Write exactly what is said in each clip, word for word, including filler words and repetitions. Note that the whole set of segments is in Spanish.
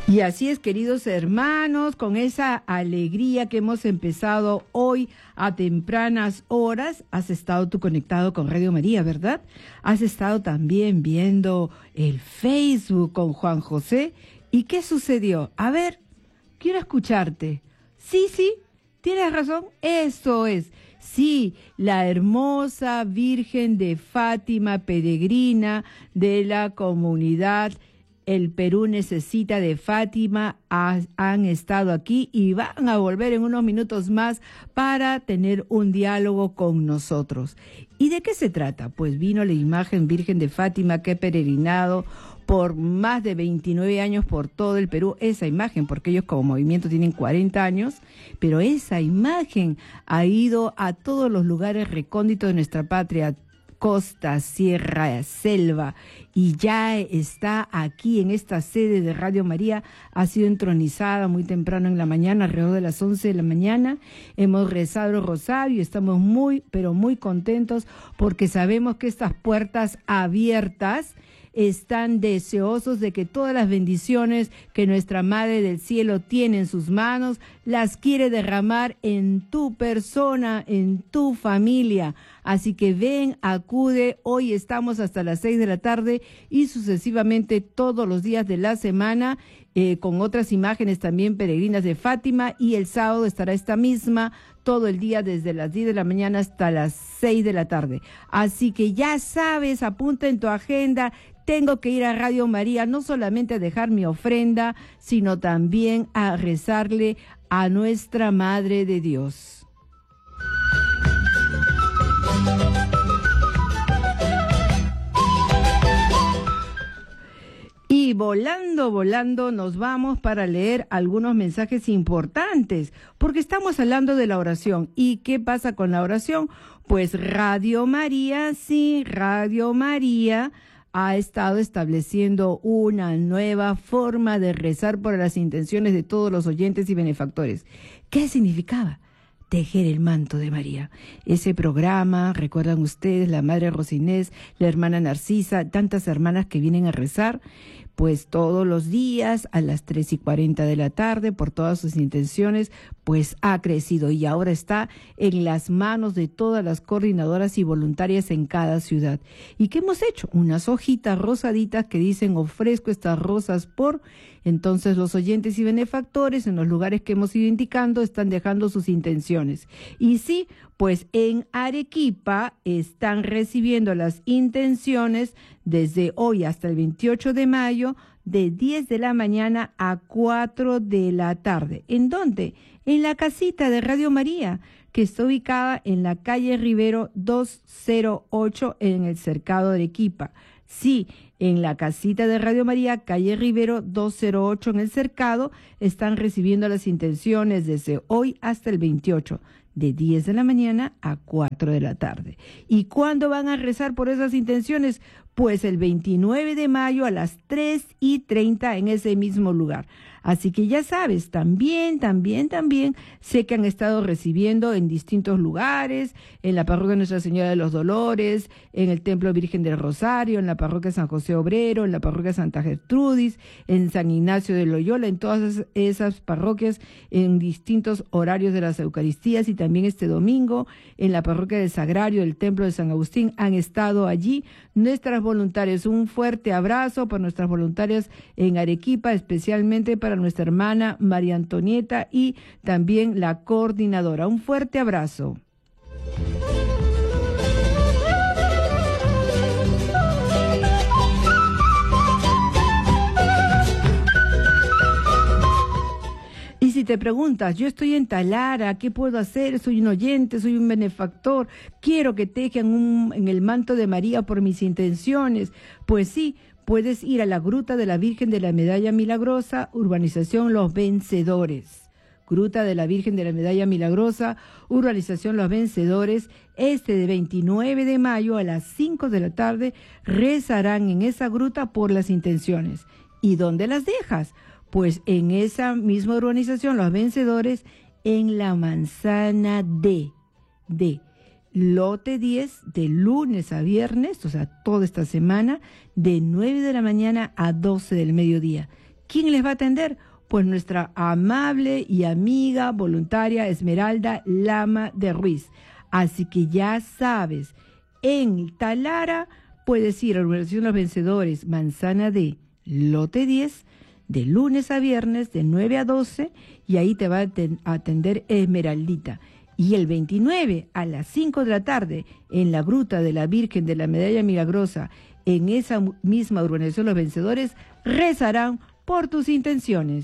Y así es, queridos hermanos, con esa alegría que hemos empezado hoy a tempranas horas, has estado tú conectado con Radio María, ¿verdad? Has estado también viendo el Facebook con Juan José. ¿Y qué sucedió? A ver, quiero escucharte. Sí, sí, tienes razón, eso es. Sí, la hermosa Virgen de Fátima, peregrina de la comunidad El Perú Necesita de Fátima, ha, han estado aquí y van a volver en unos minutos más para tener un diálogo con nosotros. ¿Y de qué se trata? Pues vino la imagen Virgen de Fátima que ha peregrinado por más de veintinueve años por todo el Perú, esa imagen, porque ellos como movimiento tienen cuarenta años, pero esa imagen ha ido a todos los lugares recónditos de nuestra patria, costa, sierra, selva, y ya está aquí en esta sede de Radio María. Ha sido entronizada muy temprano en la mañana, alrededor de las once de la mañana. Hemos rezado el rosario y estamos muy, pero muy contentos porque sabemos que estas puertas abiertas están deseosos de que todas las bendiciones que nuestra Madre del Cielo tiene en sus manos, las quiere derramar en tu persona, en tu familia. Así que ven, acude, hoy estamos hasta las seis de la tarde y sucesivamente todos los días de la semana, eh, con otras imágenes también peregrinas de Fátima, y el sábado estará esta misma todo el día desde las diez de la mañana hasta las seis de la tarde. Así que ya sabes, apunta en tu agenda. Tengo que ir a Radio María, no solamente a dejar mi ofrenda, sino también a rezarle a nuestra Madre de Dios. Y volando, volando, nos vamos para leer algunos mensajes importantes, porque estamos hablando de la oración. ¿Y qué pasa con la oración? Pues Radio María, sí, Radio María ha estado estableciendo una nueva forma de rezar por las intenciones de todos los oyentes y benefactores. ¿Qué significaba? Tejer el manto de María. Ese programa, recuerdan ustedes, la Madre Rosinés, la hermana Narcisa, tantas hermanas que vienen a rezar, pues todos los días a las tres y cuarenta de la tarde, por todas sus intenciones, pues ha crecido y ahora está en las manos de todas las coordinadoras y voluntarias en cada ciudad. ¿Y qué hemos hecho? Unas hojitas rosaditas que dicen ofrezco estas rosas por... Entonces los oyentes y benefactores en los lugares que hemos ido indicando están dejando sus intenciones. Y sí, pues en Arequipa están recibiendo las intenciones desde hoy hasta el veintiocho de mayo de diez de la mañana a cuatro de la tarde. ¿En dónde? En la casita de Radio María, que está ubicada en la calle Rivero doscientos ocho en el Cercado de Arequipa. Sí, en la casita de Radio María, calle Rivero doscientos ocho en el Cercado, están recibiendo las intenciones desde hoy hasta el veintiocho, de diez de la mañana a cuatro de la tarde. ¿Y cuándo van a rezar por esas intenciones? Pues el veintinueve de mayo a las tres y treinta en ese mismo lugar. Así que ya sabes, también, también, también sé que han estado recibiendo en distintos lugares, en la parroquia Nuestra Señora de los Dolores, en el Templo Virgen del Rosario, en la parroquia San José Obrero, en la parroquia Santa Gertrudis, en San Ignacio de Loyola, en todas esas parroquias, en distintos horarios de las Eucaristías, y también este domingo en la parroquia del Sagrario, el Templo de San Agustín, han estado allí nuestras voluntarias. Un fuerte abrazo para nuestras voluntarias en Arequipa, especialmente para nuestra hermana María Antonieta y también la coordinadora. Un fuerte abrazo. Y si te preguntas, yo estoy en Talara, ¿qué puedo hacer? Soy un oyente, soy un benefactor, quiero que tejan un, en el manto de María por mis intenciones. Pues sí, puedes ir a la Gruta de la Virgen de la Medalla Milagrosa, urbanización Los Vencedores. Gruta de la Virgen de la Medalla Milagrosa, urbanización Los Vencedores. Este de veintinueve de mayo a las cinco de la tarde rezarán en esa gruta por las intenciones. ¿Y dónde las dejas? Pues en esa misma urbanización Los Vencedores, en la manzana D, D. Lote diez, de lunes a viernes, o sea, toda esta semana, de nueve de la mañana a doce del mediodía. ¿Quién les va a atender? Pues nuestra amable y amiga voluntaria Esmeralda Lama de Ruiz. Así que ya sabes, en Talara puedes ir a la Organización de los Vencedores, Manzana D, lote diez, de lunes a viernes, de nueve a doce, y ahí te va a atender Esmeraldita. Y el veintinueve a las cinco de la tarde, en la Gruta de la Virgen de la Medalla Milagrosa, en esa misma Urbanización Los Vencedores, rezarán por tus intenciones.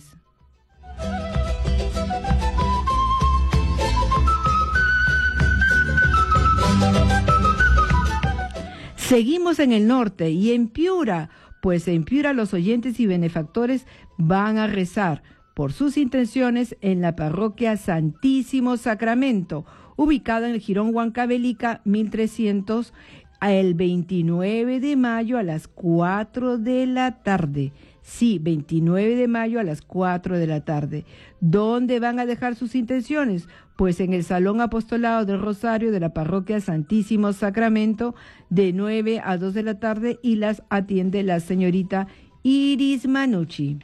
Seguimos en el norte y en Piura, pues en Piura los oyentes y benefactores van a rezar por sus intenciones en la parroquia Santísimo Sacramento, ubicada en el Jirón Huancavelica mil trescientos, el veintinueve de mayo a las cuatro de la tarde. Sí, veintinueve de mayo a las cuatro de la tarde. ¿Dónde van a dejar sus intenciones? Pues en el Salón Apostolado del Rosario de la Parroquia Santísimo Sacramento, de nueve a dos de la tarde, y las atiende la señorita Iris Manucci.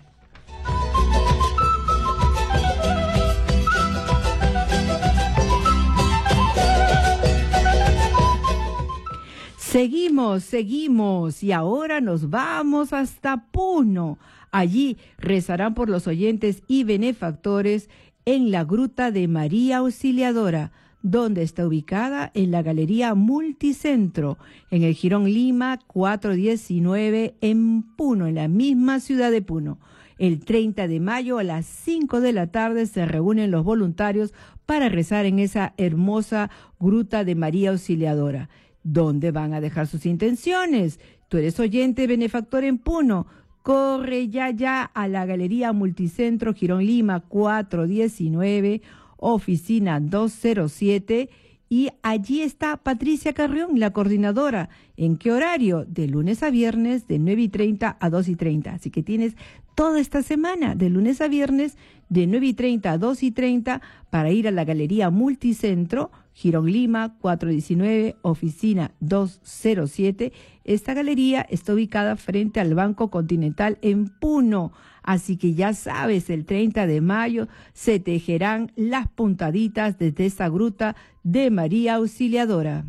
Seguimos, seguimos, y ahora nos vamos hasta Puno. Allí rezarán por los oyentes y benefactores en la Gruta de María Auxiliadora, donde está ubicada en la Galería Multicentro, en el Jirón Lima cuatrocientos diecinueve, en Puno, en la misma ciudad de Puno. El treinta de mayo a las cinco de la tarde se reúnen los voluntarios para rezar en esa hermosa Gruta de María Auxiliadora. ¿Dónde van a dejar sus intenciones? Tú eres oyente benefactor en Puno. Corre ya ya a la Galería Multicentro Jirón Lima cuatrocientos diecinueve, oficina doscientos siete, y allí está Patricia Carrión, la coordinadora. ¿En qué horario? De lunes a viernes, de nueve y treinta a dos y treinta. Así que tienes toda esta semana, de lunes a viernes, de nueve y treinta a dos y treinta, para ir a la Galería Multicentro Jirón Lima cuatrocientos diecinueve, oficina doscientos siete. Esta galería está ubicada frente al Banco Continental en Puno. Así que ya sabes, el treinta de mayo se tejerán las puntaditas desde esta Gruta de María Auxiliadora.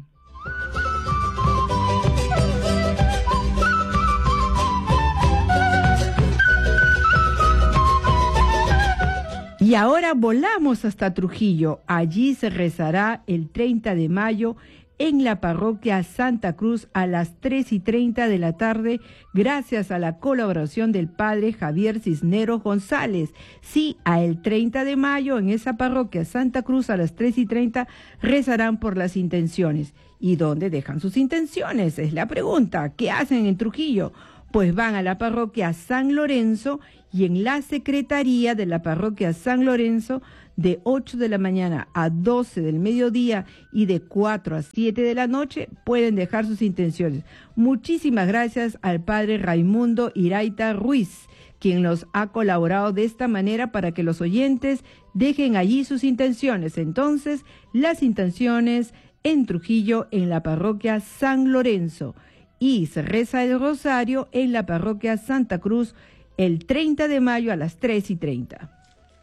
Y ahora volamos hasta Trujillo. Allí se rezará el treinta de mayo en la parroquia Santa Cruz a las tres y treinta de la tarde, gracias a la colaboración del padre Javier Cisneros González. Sí, a el treinta de mayo en esa parroquia Santa Cruz a las tres y treinta rezarán por las intenciones. ¿Y dónde dejan sus intenciones? Es la pregunta. ¿Qué hacen en Trujillo? Pues van a la parroquia San Lorenzo, y en la secretaría de la parroquia San Lorenzo, de ocho de la mañana a doce del mediodía y de cuatro a siete de la noche, pueden dejar sus intenciones. Muchísimas gracias al padre Raimundo Iraita Ruiz, quien nos ha colaborado de esta manera para que los oyentes dejen allí sus intenciones. Entonces, las intenciones en Trujillo, en la parroquia San Lorenzo, y se reza el rosario en la parroquia Santa Cruz el treinta de mayo a las tres y treinta.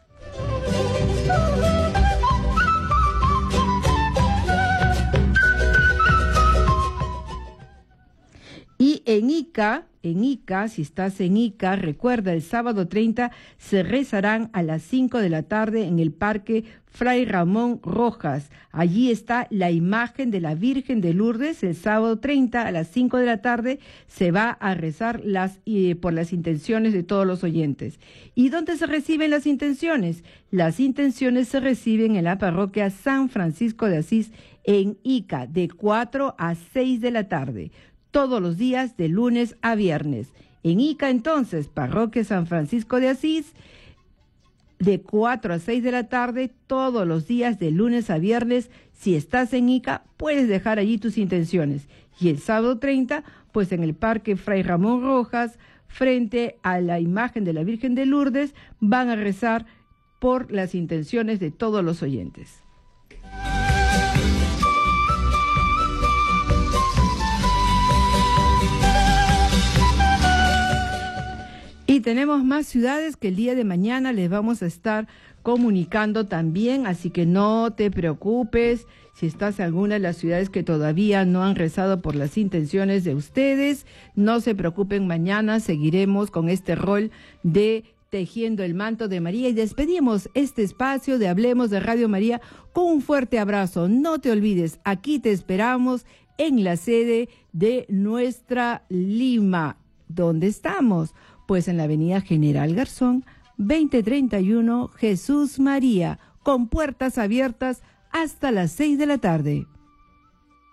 Y en Ica, en Ica, si estás en Ica, recuerda, el sábado treinta se rezarán a las cinco de la tarde en el Parque Fray Ramón Rojas. Allí está la imagen de la Virgen de Lourdes. El sábado treinta a las cinco de la tarde se va a rezar las, eh, por las intenciones de todos los oyentes. ¿Y dónde se reciben las intenciones? Las intenciones se reciben en la parroquia San Francisco de Asís en Ica, de cuatro a seis de la tarde. Todos los días de lunes a viernes. En Ica, entonces, parroquia San Francisco de Asís, de cuatro a seis de la tarde, todos los días de lunes a viernes. Si estás en Ica, puedes dejar allí tus intenciones. Y el sábado treinta, pues en el Parque Fray Ramón Rojas, frente a la imagen de la Virgen de Lourdes, van a rezar por las intenciones de todos los oyentes. Y Sí, tenemos más ciudades que el día de mañana les vamos a estar comunicando también, así que no te preocupes si estás en alguna de las ciudades que todavía no han rezado por las intenciones de ustedes. No se preocupen, mañana seguiremos con este rol de tejiendo el manto de María y despedimos este espacio de Hablemos de Radio María con un fuerte abrazo. No te olvides, aquí te esperamos en la sede de nuestra Lima. ¿Dónde estamos? Pues en la avenida General Garzón, veinte treinta y uno, Jesús María, con puertas abiertas hasta las seis de la tarde.